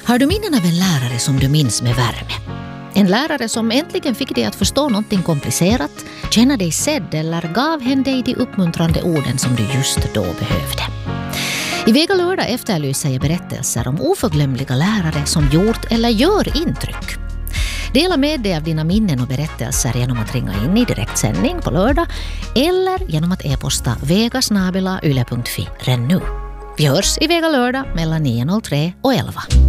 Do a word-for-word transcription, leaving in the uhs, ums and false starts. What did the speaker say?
Har du minnen av en lärare som du minns med värme? En lärare som äntligen fick dig att förstå någonting komplicerat, känna dig sedd eller gav henne dig de uppmuntrande orden som du just då behövde. I Vega lördag efterlyser jag berättelser om oförglömliga lärare som gjort eller gör intryck. Dela med dig av dina minnen och berättelser genom att ringa in i direktsändning på lördag eller genom att e-posta vega snabel-a yle punkt fi redan nu. Vi hörs i Vega lördag mellan nio noll tre och elva.